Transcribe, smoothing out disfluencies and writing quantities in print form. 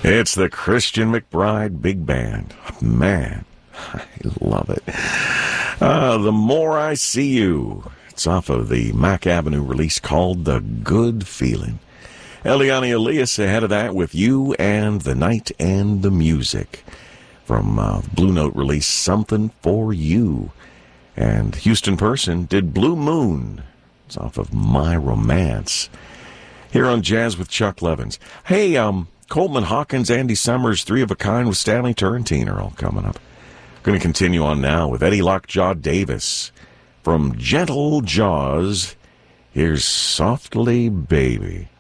It's the Christian McBride Big Band. Man, I love it. The More I See You. It's off of the Mack Avenue release called The Good Feeling. Eliane Elias ahead of that with You and the Night and the Music. From Blue Note release Something for You. And Houston Person did Blue Moon. It's off of My Romance. Here on Jazz with Chuck Levins. Hey, Coleman Hawkins, Andy Summers, Three of a Kind with Stanley Turrentine are all coming up. Going to continue on now with Eddie Lockjaw Davis. From Gentle Jaws, here's Softly Baby.